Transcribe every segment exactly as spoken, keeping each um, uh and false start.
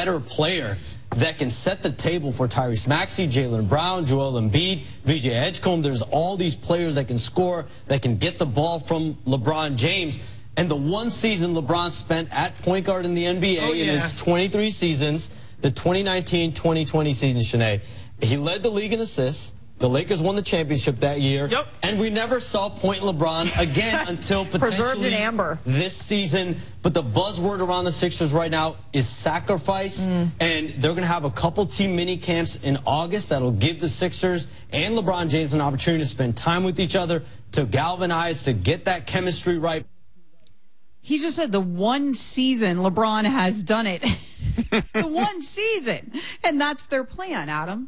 better player that can set the table for Tyrese Maxey, Jaylen Brown, Joel Embiid, V J Edgecombe. There's all these players that can score, that can get the ball from LeBron James. And the one season LeBron spent at point guard in the N B A oh, yeah. in his twenty-three seasons, the twenty nineteen twenty twenty season, Shanae, he led the league in assists. The Lakers won the championship that year. Yep. And we never saw Point LeBron again until potentially amber. this season. But the buzzword around the Sixers right now is sacrifice. Mm. And they're going to have a couple team mini camps in August that'll give the Sixers and LeBron James an opportunity to spend time with each other, to galvanize, to get that chemistry right. He just said the one season LeBron has done it. The one season. And that's their plan, Adam.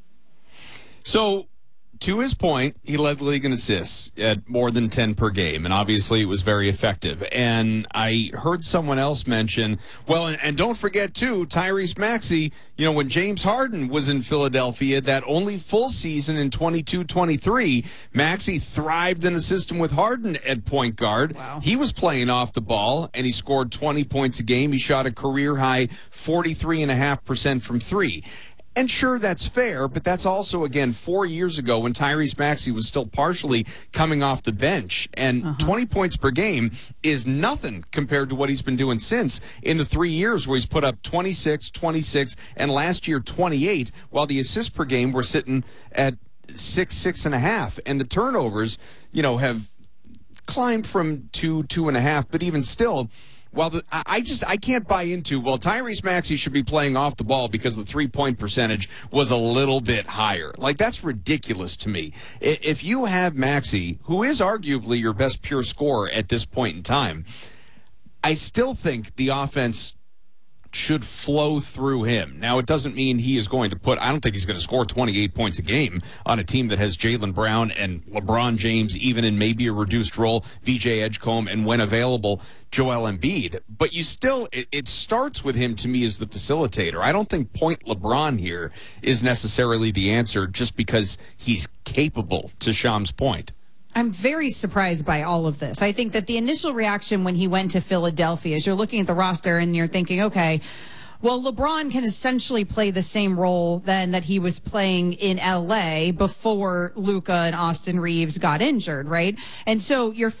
So, to his point, he led the league in assists at more than ten per game, and obviously it was very effective. And I heard someone else mention, well, and, and don't forget, too, Tyrese Maxey, you know, when James Harden was in Philadelphia, that only full season in twenty-two twenty-three, Maxey thrived in a system with Harden at point guard. Wow. He was playing off the ball, and he scored twenty points a game. He shot a career-high forty-three point five percent from three. And sure, that's fair, but that's also, again, four years ago when Tyrese Maxey was still partially coming off the bench. And uh-huh. twenty points per game is nothing compared to what he's been doing since in the three years where he's put up twenty-six, twenty-six, and last year twenty-eight, while the assists per game were sitting at six, six and a half. And the turnovers, you know, have climbed from two, two and a half, but even still, Well, the, I just I can't buy into, well, Tyrese Maxey should be playing off the ball because the three-point percentage was a little bit higher. Like, that's ridiculous to me. If you have Maxey, who is arguably your best pure scorer at this point in time, I still think the offense should flow through him. Now, it doesn't mean he is going to put, I don't think he's going to score twenty-eight points a game on a team that has Jaylen Brown and LeBron James, even in maybe a reduced role, V J Edgecombe, and when available, Joel Embiid. But you still, it, it starts with him to me as the facilitator. I don't think point LeBron here is necessarily the answer just because he's capable, to Sham's point. I'm very surprised by all of this. I think that the initial reaction when he went to Philadelphia is you're looking at the roster and you're thinking, okay, well, LeBron can essentially play the same role then that he was playing in L A before Luka and Austin Reeves got injured, right? And so you're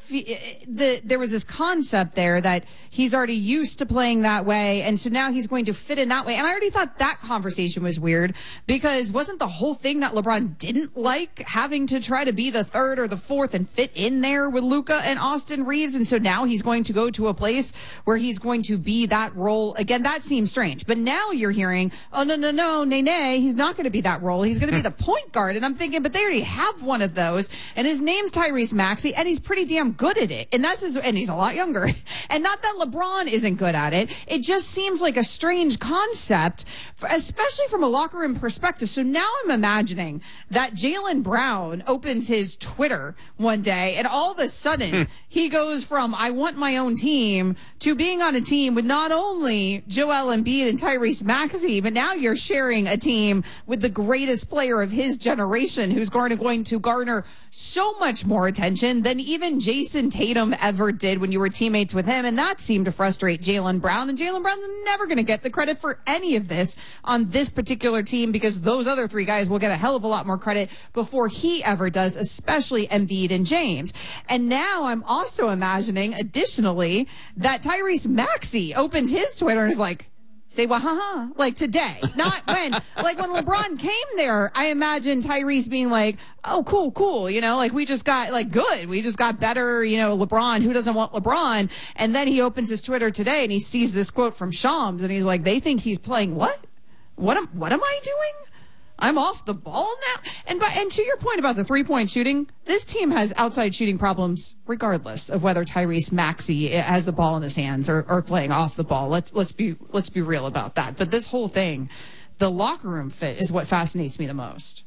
the there was this concept there that he's already used to playing that way, and so now he's going to fit in that way. And I already thought that conversation was weird because wasn't the whole thing that LeBron didn't like having to try to be the third or the fourth and fit in there with Luka and Austin Reeves? And so now he's going to go to a place where he's going to be that role again. That seems strange. But now you're hearing, oh, no, no, no, nay, nay, he's not going to be that role. He's going to be the point guard. And I'm thinking, but they already have one of those. And his name's Tyrese Maxey, and he's pretty damn good at it. And that's his, and he's a lot younger. And not that LeBron isn't good at it. It just seems like a strange concept, especially from a locker room perspective. So now I'm imagining that Jaylen Brown opens his Twitter one day, and all of a sudden he goes from, I want my own team, to being on a team with not only Joel Embiid and Tyrese Maxey, but now you're sharing a team with the greatest player of his generation who's going to, going to garner so much more attention than even Jason Tatum ever did when you were teammates with him. And that seemed to frustrate Jaylen Brown. And Jaylen Brown's never going to get the credit for any of this on this particular team because those other three guys will get a hell of a lot more credit before he ever does, especially Embiid and James. And now I'm also imagining, additionally, that Tyrese Maxey opens his Twitter and is like, say wahaha, like today, not when, like when LeBron came there, I imagine Tyrese being like, oh, cool, cool. You know, like we just got like good. We just got better, you know, LeBron, who doesn't want LeBron? And then he opens his Twitter today and he sees this quote from Shams and he's like, they think he's playing what? What am, what am I doing? I'm off the ball now. And by, and to your point about the three-point shooting, this team has outside shooting problems regardless of whether Tyrese Maxey has the ball in his hands or, or playing off the ball. Let's let's be let's be real about that. But this whole thing, the locker room fit is what fascinates me the most.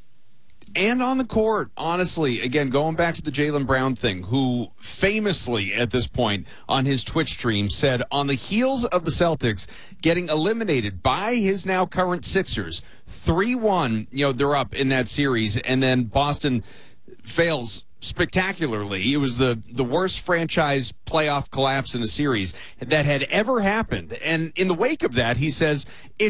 And on the court, honestly, again, going back to the Jaylen Brown thing, who famously at this point on his Twitch stream said on the heels of the Celtics getting eliminated by his now current Sixers, three one, you know, they're up in that series, and then Boston fails spectacularly. It was the, the worst franchise playoff collapse in a series that had ever happened. And in the wake of that, he says,